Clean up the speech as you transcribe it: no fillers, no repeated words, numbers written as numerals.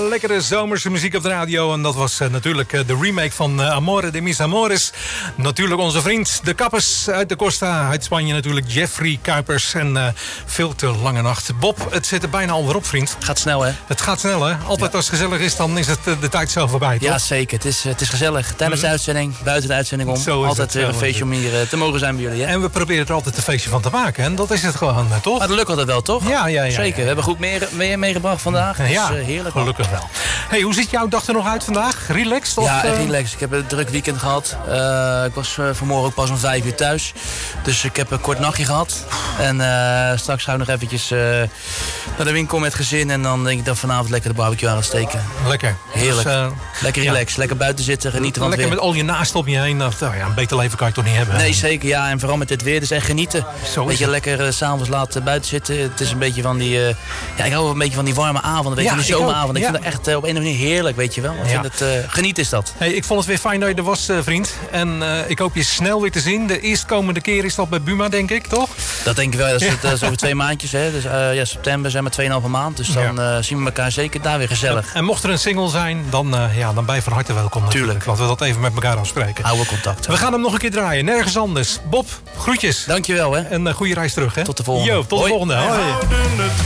lekkere zomerse muziek op de radio. En dat was natuurlijk de remake van Amore de mis Amores. Natuurlijk onze vriend De Kappers uit de Costa. Uit Spanje natuurlijk Jeffrey Kuipers. En veel te lange nacht. Bob, het zit er bijna alweer op, vriend. Het gaat snel, hè? Het gaat snel, hè? Altijd als het gezellig is, dan is het de tijd zo voorbij, toch? Ja, zeker. Het is gezellig. Tijdens de uitzending, buiten de uitzending om. Altijd weer een feestje om hier te mogen zijn bij jullie, hè? En we proberen er altijd een feestje van te maken. En dat is het gewoon, toch? Maar dat lukt altijd wel, toch? Ja. Zeker. We hebben goed meer meegebracht vandaag. Dus, ja, heerlijk. Gelukkig wel. Hey, hoe ziet jouw dag er nog uit vandaag? Relaxed? Of, ja, relaxed. Ik heb een druk weekend gehad. Ik was vanmorgen ook pas om 5 uur thuis. Dus ik heb een kort nachtje gehad. En straks ga ik nog eventjes naar de winkel met gezin. En dan denk ik dat vanavond lekker de barbecue aan gaat steken. Lekker. Heerlijk. Dus, lekker relaxed. Ja. Lekker buiten zitten, genieten van het weer. Lekker met al je naasten op je heen. Een beter leven kan je toch niet hebben? Nee, zeker. Ja, en vooral met dit weer. Dus echt genieten. Weet je, lekker s'avonds laat buiten zitten. Het is een beetje van die... ik hou wel een beetje van die warme avonden. Weet je, van die zomeravond. Ik vind het echt op een of andere manier heerlijk, weet je wel. Ik vind het, geniet is dat. Hey, ik vond het weer fijn dat je er was, vriend. En ik hoop je snel weer te zien. De eerstkomende keer is dat bij Buma, denk ik, toch? Dat denk ik wel. Dat is over 2 maandjes. Hè. Dus, september zijn we 2,5 maand. Dus dan zien we elkaar zeker daar weer gezellig. En mocht er een single zijn, dan ben je van harte welkom. Tuurlijk. Laten we dat even met elkaar afspreken. Houden we contact. We gaan hem nog een keer draaien. Nergens anders. Bob, groetjes. Dankjewel, hè. En goede reis terug, hè. Tot de volgende. Tot de volgende. Hoi.